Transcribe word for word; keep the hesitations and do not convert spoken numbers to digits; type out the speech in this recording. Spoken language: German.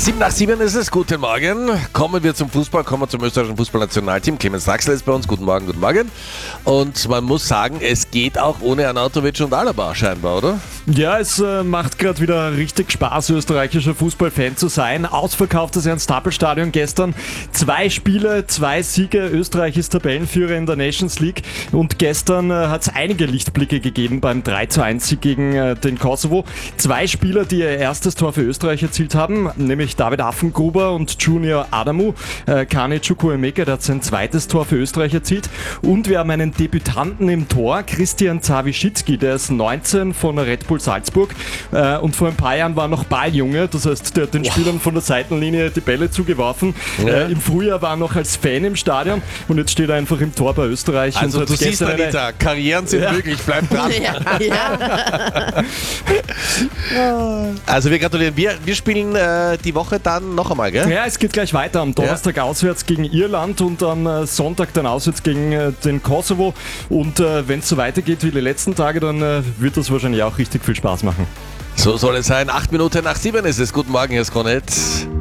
Sieben nach sieben ist es. Guten Morgen. Kommen wir zum Fußball, kommen wir zum österreichischen Fußballnationalteam. Clemens Draxler ist bei uns. Guten Morgen, guten Morgen. Und man muss sagen, es geht auch ohne Arnautovic und Alaba scheinbar, oder? Ja, es äh, macht gerade wieder richtig Spaß, österreichischer Fußballfan zu sein. Ausverkauftes Ernst-Happel-Stadion gestern. Zwei Spiele, zwei Siege. Österreich ist Tabellenführer in der Nations League. Und gestern äh, hat es einige Lichtblicke gegeben beim drei zu eins Sieg gegen äh, den Kosovo. Zwei Spieler, die ihr erstes Tor für Österreich erzielt haben, nämlich David Affengruber und Junior Adamu. Äh, Kane Chukwuemeka, der hat sein zweites Tor für Österreich erzielt. Und wir haben einen Debütanten im Tor, Christian Zawischicki, der ist neunzehn von Red Bull Salzburg äh, und vor ein paar Jahren war er noch Balljunge, das heißt, der hat den wow. Spielern von der Seitenlinie die Bälle zugeworfen. Ja. Äh, Im Frühjahr war er noch als Fan im Stadion und jetzt steht er einfach im Tor bei Österreich. Also und du siehst, Anita, eine... Karrieren sind ja. möglich, bleib dran. Ja, ja. Also wir gratulieren, wir, wir spielen äh, die Woche dann noch einmal, gell? Ja, es geht gleich weiter. Am Donnerstag ja. auswärts gegen Irland und am äh, Sonntag dann auswärts gegen äh, den Kosovo. Und äh, wenn es so weitergeht wie die letzten Tage, dann äh, wird das wahrscheinlich auch richtig viel Spaß machen. So soll es sein. Acht Minuten nach sieben ist es. Guten Morgen, Herr Skronett.